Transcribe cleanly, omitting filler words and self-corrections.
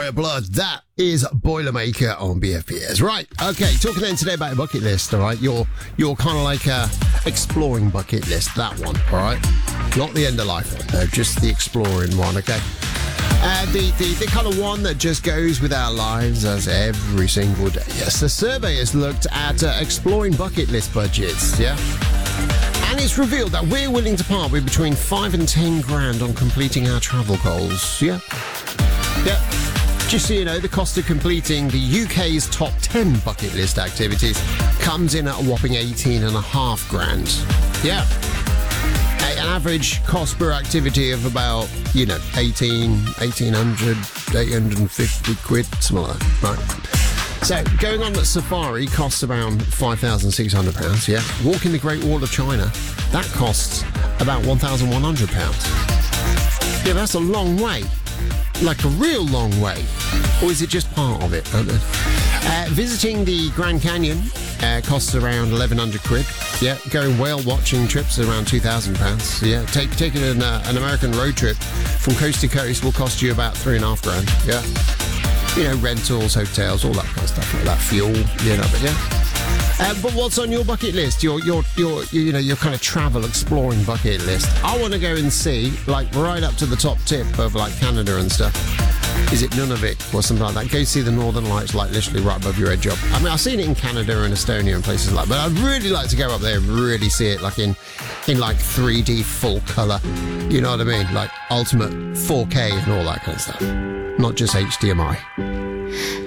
Royal Blood. That is Boilermaker on BFBS. Right, okay, talking then today about your bucket list, all right? You're kind of like exploring bucket list, that one, all right? Not the end of life one, no, just the exploring one, okay? The kind of one that just goes with our lives as every single day. Yes, the survey has looked at exploring bucket list budgets, yeah? And it's revealed that we're willing to part with between 5 and 10 grand on completing our travel goals, yeah? Yeah. Just so you know, the cost of completing the UK's top 10 bucket list activities comes in at a whopping 18.5 grand. Yeah. An average cost per activity of about, 1800, 850 quid, something like that, right? So, going on at safari costs around £5,600, yeah? Walking the Great Wall of China, that costs about £1,100. Yeah, that's a long way. Like a real long way. Or is it just part of it? Visiting the Grand Canyon costs around 1,100 quid. Yeah, going whale watching trips around £2,000. Yeah, taking an American road trip from coast to coast will cost you about 3.5 grand. Yeah. Rentals, hotels, all that kind of stuff like that, fuel, but yeah. But what's on your bucket list? Your kind of travel exploring bucket list. I want to go and see, right up to the top tip of Canada and stuff. Is it Nunavik or something like that? Go see the Northern Lights, literally right above your head job. I mean, I've seen it in Canada and Estonia and places like that, but I'd really like to go up there and really see it, in 3D full colour. You know what I mean? Ultimate 4K and all that kind of stuff. Not just HDMI.